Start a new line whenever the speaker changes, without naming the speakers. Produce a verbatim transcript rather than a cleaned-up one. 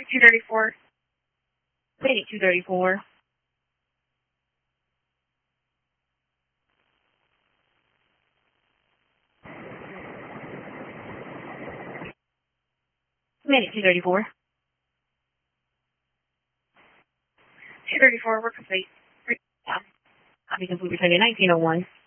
two thirty-four. Wait, two thirty-four. Minute two thirty-four. two thirty-four, we're complete. Copy complete, returning nineteen oh one.